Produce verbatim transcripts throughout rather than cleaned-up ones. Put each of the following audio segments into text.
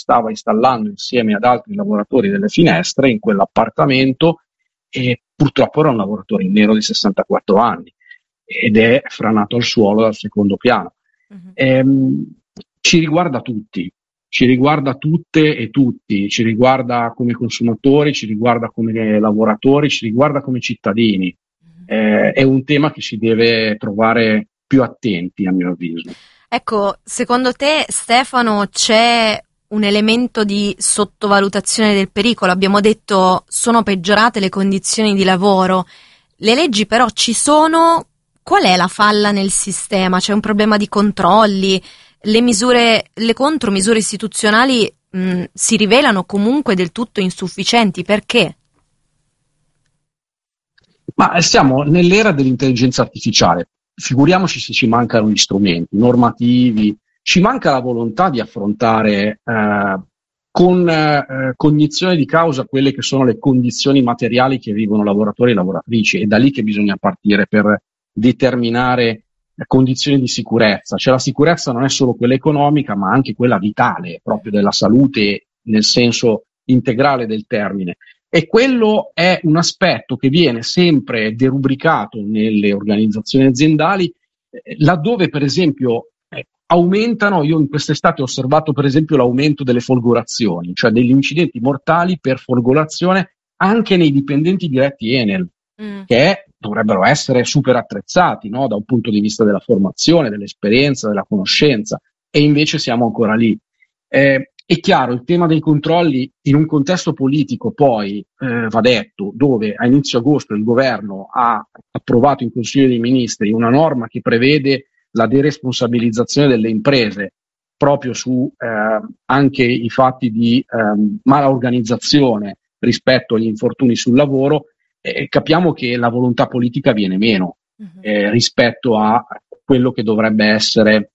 stava installando insieme ad altri lavoratori delle finestre in quell'appartamento, e purtroppo era un lavoratore in nero di sessantaquattro anni ed è franato al suolo dal secondo piano. Mhm. Ehm, ci riguarda tutti, ci riguarda tutte e tutti, ci riguarda come consumatori, ci riguarda come lavoratori, ci riguarda come cittadini. Eh, è un tema che ci deve trovare più attenti, a mio avviso. Ecco, secondo te, Stefano, c'è un elemento di sottovalutazione del pericolo? Abbiamo detto sono peggiorate le condizioni di lavoro, le leggi però ci sono. Qual è la falla nel sistema? C'è un problema di controlli? Le misure, le contromisure istituzionali mh, si rivelano comunque del tutto insufficienti. Perché? Ma siamo nell'era dell'intelligenza artificiale, figuriamoci se ci mancano gli strumenti normativi, ci manca la volontà di affrontare eh, con eh, cognizione di causa quelle che sono le condizioni materiali che vivono lavoratori e lavoratrici. È da lì che bisogna partire per determinare condizioni di sicurezza. Cioè la sicurezza non è solo quella economica, ma anche quella vitale, proprio della salute nel senso integrale del termine. E quello è un aspetto che viene sempre derubricato nelle organizzazioni aziendali, eh, laddove per esempio eh, aumentano, io in quest'estate ho osservato per esempio l'aumento delle folgorazioni, cioè degli incidenti mortali per folgorazione anche nei dipendenti diretti Enel, mm. che dovrebbero essere super attrezzati, no? Da un punto di vista della formazione, dell'esperienza, della conoscenza, e invece siamo ancora lì. Eh, È chiaro, il tema dei controlli in un contesto politico poi eh, va detto, dove a inizio agosto il governo ha approvato in Consiglio dei Ministri una norma che prevede la deresponsabilizzazione delle imprese proprio su eh, anche i fatti di eh, mala organizzazione rispetto agli infortuni sul lavoro, eh, capiamo che la volontà politica viene meno eh, rispetto a quello che dovrebbe essere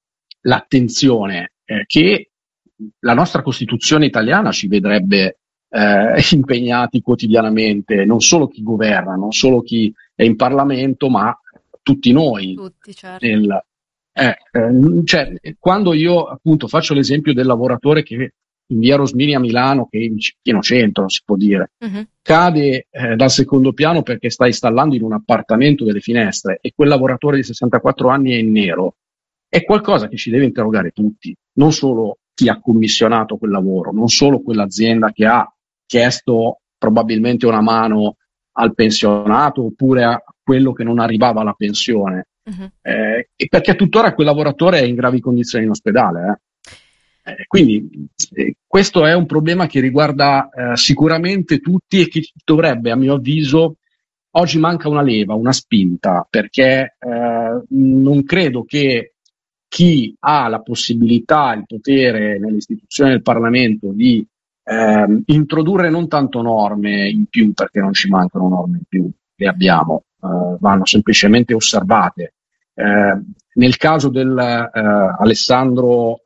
l'attenzione eh, che la nostra Costituzione italiana ci vedrebbe eh, impegnati quotidianamente, non solo chi governa, non solo chi è in Parlamento, ma tutti noi. Tutti, certo. Nel, eh, eh, cioè, quando io appunto faccio l'esempio del lavoratore che in via Rosmini a Milano, che è in pieno centro, si può dire, uh-huh. cade eh, dal secondo piano perché sta installando in un appartamento delle finestre e quel lavoratore di sessantaquattro anni è in nero, è qualcosa che ci deve interrogare tutti, non solo chi ha commissionato quel lavoro, non solo quell'azienda che ha chiesto probabilmente una mano al pensionato oppure a quello che non arrivava alla pensione, uh-huh. eh, e perché tuttora quel lavoratore è in gravi condizioni in ospedale. Eh. Eh, quindi eh, questo è un problema che riguarda eh, sicuramente tutti e che dovrebbe, a mio avviso, oggi manca una leva, una spinta, perché eh, non credo che chi ha la possibilità, il potere nelle istituzioni del Parlamento di eh, introdurre non tanto norme in più, perché non ci mancano norme in più, le abbiamo, eh, vanno semplicemente osservate. Eh, nel caso del eh, Alessandro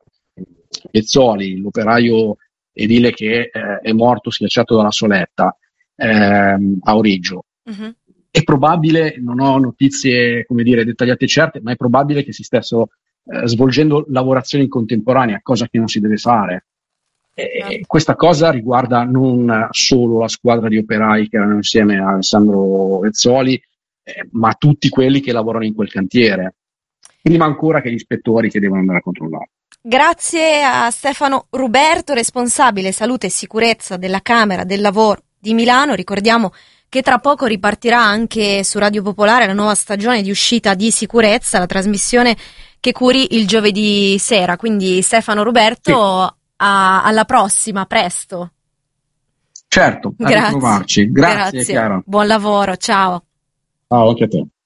Pezzoli, l'operaio edile che eh, è morto schiacciato dalla soletta eh, a Oreggio, uh-huh. è probabile, non ho notizie come dire dettagliate e certe, ma è probabile che si stessero eh, svolgendo lavorazioni in contemporanea, cosa che non si deve fare. E uh-huh. questa cosa riguarda non solo la squadra di operai che erano insieme a Alessandro Pezzoli, eh, ma tutti quelli che lavorano in quel cantiere, prima ancora che gli ispettori che devono andare a controllare. Grazie a Stefano Ruberto, responsabile salute e sicurezza della Camera del Lavoro di Milano. Ricordiamo che tra poco ripartirà anche su Radio Popolare la nuova stagione di uscita di Sicurezza, la trasmissione che curi il giovedì sera. Quindi Stefano Ruberto, sì. a, alla prossima, presto. Certo, a ritrovarci. Grazie, Grazie. Chiara. Buon lavoro, ciao. Ciao, anche a te.